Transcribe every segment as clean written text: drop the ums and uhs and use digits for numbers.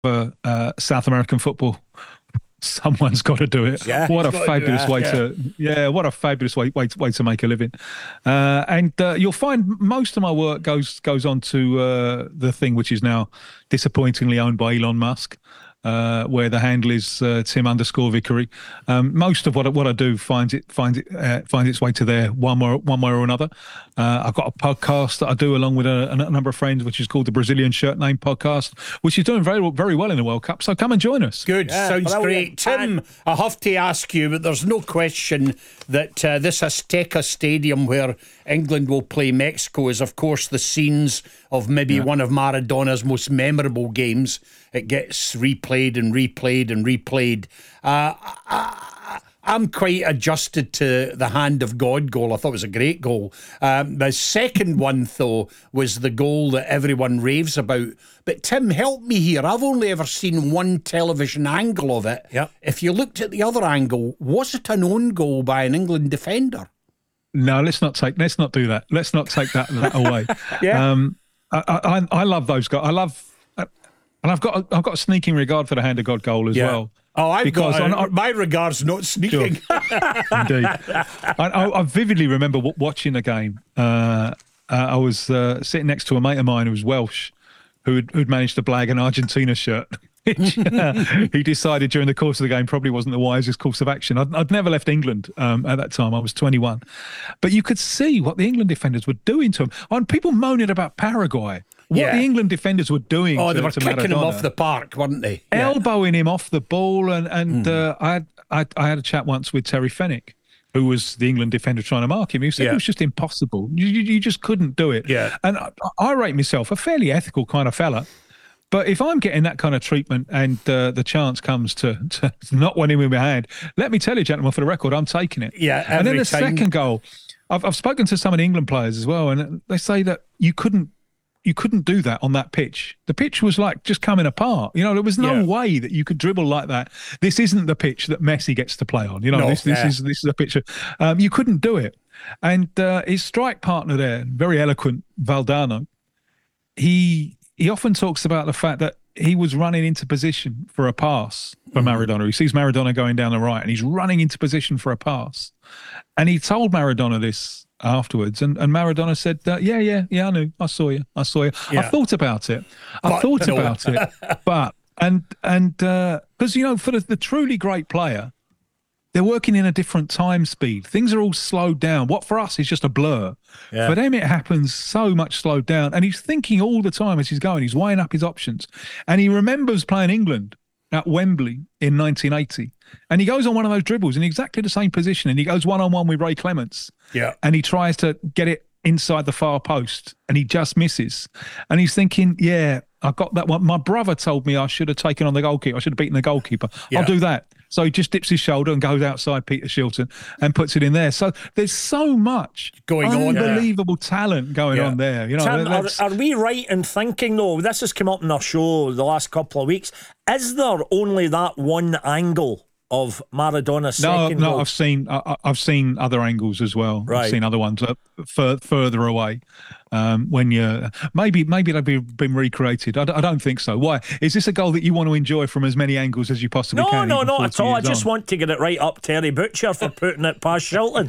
South American football. Someone's got to do it. Yeah, What a he's gotta do fabulous that, way yeah. what a fabulous way to make a living. And you'll find most of my work goes on to the thing which is now disappointingly owned by Elon Musk. Where the handle is Tim_Vickery. Most of what I do finds its way to there one way or another. I've got a podcast that I do along with a number of friends, which is called the Brazilian Shirt Name Podcast, which is doing very well in the World Cup. So come and join us. Good, Yeah, sounds brilliant. great. Tim, I have to ask you, but there's no question that this Azteca Stadium where England will play Mexico is, of course, the scenes of maybe one of Maradona's most memorable games. It gets replayed and replayed and replayed. I'm quite adjusted to the Hand of God goal. I thought it was a great goal. The second one, though, was the goal that everyone raves about. But Tim, help me here. I've only ever seen one television angle of it. Yep. If you looked at the other angle, was it an own goal by an England defender? No, let's not do that. Let's not take that away. Yeah. I love those guys. And I've got a sneaking regard for the Hand of God goal as well. Oh, Because my regards not sneaking. Sure. Indeed. I vividly remember watching the game. I was sitting next to a mate of mine who was Welsh, who'd managed to blag an Argentina shirt. Which, he decided during the course of the game probably wasn't the wisest course of action. I'd never left England at that time. I was 21. But you could see what the England defenders were doing to him. And people moaning about Paraguay. What the England defenders were doing Oh, they were to kicking him Maradona, off the park, weren't they? elbowing him off the ball. And I had a chat once with Terry Fenwick, who was the England defender trying to mark him. He said it was just impossible. You just couldn't do it. Yeah. And I rate myself a fairly ethical kind of fella. But if I'm getting that kind of treatment and the chance comes to not winning with my hand, let me tell you, gentlemen, for the record, I'm taking it. Yeah, and then every the time. second goal, I've spoken to some of the England players as well, and they say that you couldn't do that on that pitch. The pitch was like just coming apart. You know, there was no way that you could dribble like that. This isn't the pitch that Messi gets to play on. You know, this is a pitch. You couldn't do it. And his strike partner there, very eloquent, Valdano, he often talks about the fact that he was running into position for a pass for Maradona. He sees Maradona going down the right and he's running into position for a pass. And he told Maradona this afterwards. And Maradona said, yeah, I knew. I saw you. Yeah. I thought about it. But, because, you know, for the truly great player, they're working in a different time speed. Things are all slowed down. What for us is just a blur. Yeah. For them, it happens so much slowed down. And he's thinking all the time as he's going. He's weighing up his options. And he remembers playing England at Wembley in 1980. And he goes on one of those dribbles in exactly the same position. And he goes one-on-one with Ray Clements. Yeah. And he tries to get it inside the far post. And he just misses. And he's thinking, I got that one. My brother told me I should have taken on the goalkeeper. I should have beaten the goalkeeper. I'll do that. So he just dips his shoulder and goes outside Peter Shilton and puts it in there. So there's so much Going on, unbelievable talent going on there. You know, Tim, are we right in thinking, though, this has come up in our show the last couple of weeks, is there only that one angle of Maradona's second goal? I've seen other angles as well. Right. I've seen other ones further away. When you maybe they've been recreated. I don't think so. Why? Is this a goal that you want to enjoy from as many angles as you possibly can? No, even not 40 at all. I years just on? want to get it right up Terry Butcher for putting it past Shilton.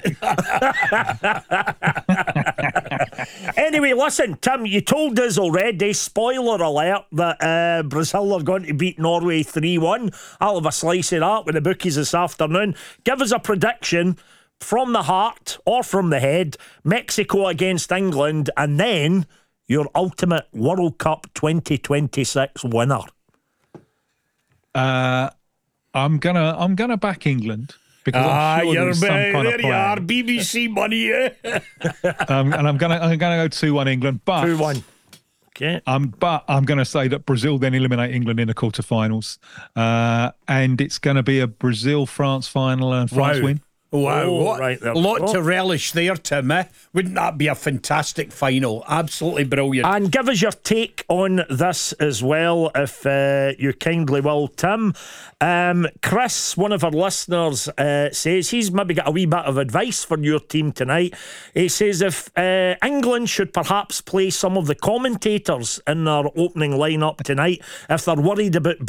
Anyway, listen, Tim, you told us already, spoiler alert, that Brazil are going to beat Norway 3-1. I'll have a slice of that with the bookies this afternoon. Give us a prediction from the heart or from the head, Mexico against England, and then your ultimate World Cup 2026 winner. I'm gonna back England because I'm sure there's some kind of there you are, plan. BBC money. And I'm gonna go 2-1 England, but 2-1. Okay. But I'm going to say that Brazil then eliminate England in the quarterfinals, and it's going to be a Brazil-France final and France win. Wow, Oh, what right there. a lot to relish there, Tim. Wouldn't that be a fantastic final? Absolutely brilliant. And give us your take on this as well, if you kindly will, Tim. Chris, one of our listeners, says he's maybe got a wee bit of advice for your team tonight. He says if England should perhaps play some of the commentators in their opening lineup tonight, if they're worried about